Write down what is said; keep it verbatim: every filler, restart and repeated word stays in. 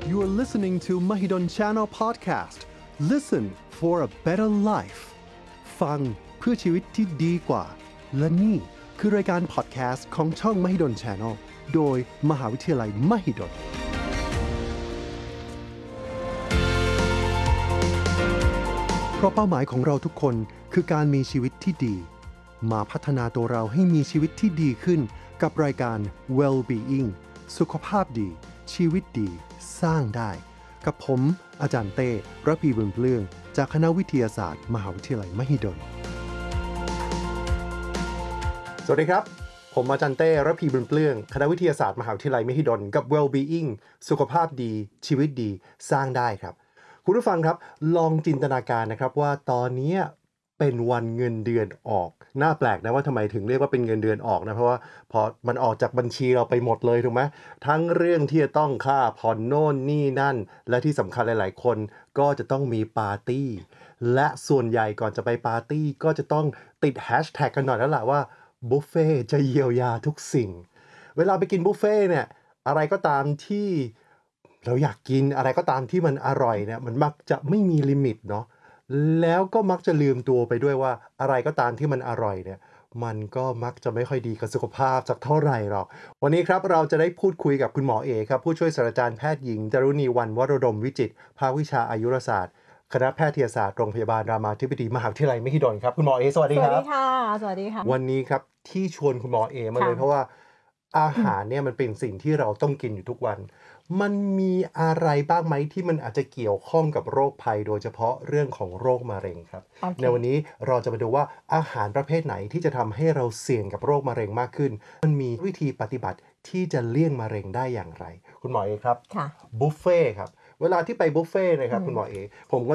You are listening to Mahidol Channel Podcast. Listen for a better life. ฟังเพื่อชีวิตที่ดีกว่าและนี่คือรายการพอดแคสต์ของช่อง Mahidol Channel โดยมหาวิทยาลัย Mahidolเพราะเป้าหมายของเราทุกคนคือการมีชีวิตที่ดีมาพัฒนาตัวเราให้มีชีวิตที่ดีขึ้นกับรายการ Well-being สุขภาพดีชีวิตดีสร้างได้กับผมอาจารย์เต้ระพีบุญเปลื้องจากคณะวิทยาศาสตร์มหาวิทยาลัยมหิดลสวัสดีครับผมอาจารย์เต้ระพีบุญเปลื้องคณะวิทยาศาสตร์มหาวิทยาลัยมหิดลกับ Well-being สุขภาพดีชีวิตดีสร้างได้ครับคุณผู้ฟังครับลองจินตนาการนะครับว่าตอนนี้เป็นวันเงินเดือนออกน่าแปลกนะว่าทำไมถึงเรียกว่าเป็นเงินเดือนออกนะเพราะว่าพอมันออกจากบัญชีเราไปหมดเลยถูกไหมทั้งเรื่องที่จะต้องค่าผ่อนโน่นนี่นั่นและที่สำคัญหลายๆคนก็จะต้องมีปาร์ตี้และส่วนใหญ่ก่อนจะไปปาร์ตี้ก็จะต้องติดแฮชแท็กกันหน่อยแล้วล่ะว่าบุฟเฟ่จะเยียวยาทุกสิ่งเวลาไปกินบุฟเฟ่เนี่ยอะไรก็ตามที่เราอยากกินอะไรก็ตามที่มันอร่อยเนี่ยมันมักจะไม่มีลิมิตเนาะแล้วก็มักจะลืมตัวไปด้วยว่าอะไรก็ตามที่มันอร่อยเนี่ยมันก็มักจะไม่ค่อยดีกับสุขภาพสักเท่าไหร่หรอกวันนี้ครับเราจะได้พูดคุยกับคุณหมอเอครับผู้ช่วยศาสตราจารย์แพทย์หญิงจารุณีวรรณวโรดมวิจิตรภาควิชาอายุรศาสตร์คณะแพทยศาสตร์โรงพยาบาลรามาธิบดีมหาวิทยาลัยมหิดลครับคุณหมอเอสวัสดีครับสวัสดีค่ะสวัสดีค่ะวันนี้ครับที่ชวนคุณหมอเอมาเลยเพราะว่าอาหารเนี่ยมันเป็นสิ่งที่เราต้องกินอยู่ทุกวันมันมีอะไรบ้างไหมที่มันอาจจะเกี่ยวข้องกับโรคภัยโดยเฉพาะเรื่องของโรคมะเร็งครับ okay. ในวันนี้เราจะมาดูว่าอาหารประเภทไหนที่จะทำให้เราเสี่ยงกับโรคมะเร็งมากขึ้นมันมีวิธีปฏิบัติที่จะเลี่ยงมะเร็งได้อย่างไรคุณหมอเอครับบุฟเฟ่ครับเวลาที่ไปบุฟเฟ่นะครับคุณหมอเอผมก็